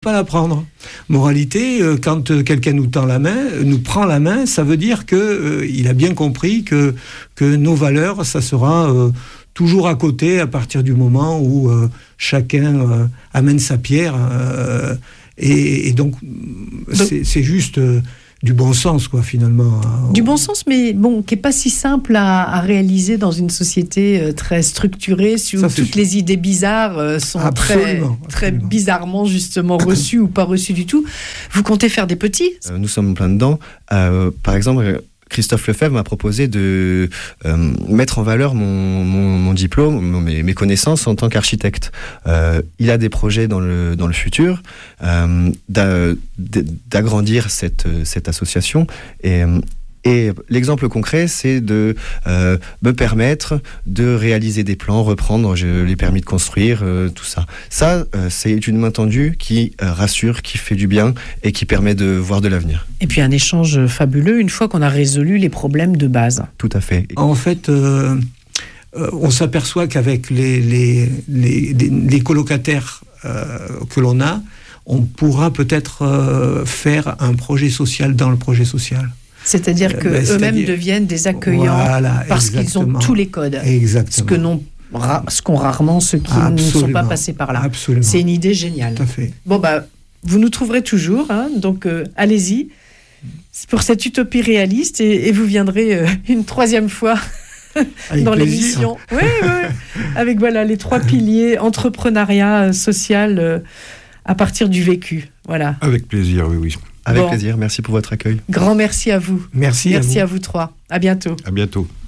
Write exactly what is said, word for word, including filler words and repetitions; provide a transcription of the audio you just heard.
pas la prendre. Moralité, euh, quand euh, quelqu'un nous tend la main, euh, nous prend la main, ça veut dire que euh, il a bien compris que que nos valeurs, ça sera euh, toujours à côté à partir du moment où euh, chacun euh, amène sa pierre. Euh, et, et donc, donc c'est, c'est juste euh, du bon sens, quoi, finalement. Du bon sens, mais bon, qui n'est pas si simple à, à réaliser dans une société euh, très structurée, où ça, toutes sûr. les idées bizarres euh, sont absolument, très, très absolument. bizarrement, justement, reçues ou pas reçues du tout. Vous comptez faire des petits ? euh, Nous sommes plein dedans. Euh, par exemple, Christophe Lefebvre m'a proposé de euh, mettre en valeur mon, mon, mon diplôme, mon, mes, mes connaissances en tant qu'architecte. Euh, il a des projets dans le, dans le futur euh, d'a, d'agrandir cette, cette association. Et, et l'exemple concret, c'est de euh, me permettre de réaliser des plans, reprendre je, les permis de construire, euh, tout ça. Ça, euh, c'est une main tendue qui euh, rassure, qui fait du bien et qui permet de voir de l'avenir. Et puis un échange fabuleux une fois qu'on a résolu les problèmes de base. Tout à fait. En fait, euh, euh, on s'aperçoit qu'avec les, les, les, les, les colocataires euh, que l'on a, on pourra peut-être euh, faire un projet social dans le projet social. C'est-à-dire qu'eux-mêmes ben, deviennent des accueillants voilà, parce exactement. qu'ils ont tous les codes. Exactement. Ce que n'ont ce qu'ont rarement ceux qui absolument. ne sont pas passés par là. Absolument. C'est une idée géniale. Tout à fait. Bon, bah, vous nous trouverez toujours, hein, donc euh, allez-y pour cette utopie réaliste et, et vous viendrez euh, une troisième fois dans plaisir. l'émission. Oui, oui, avec voilà, les trois piliers, entrepreneuriat, euh, social, euh, à partir du vécu. Voilà. Avec plaisir, oui, oui. Avec bon. plaisir, merci pour votre accueil. Grand merci à vous. Merci, merci à vous. à vous trois. À bientôt. À bientôt.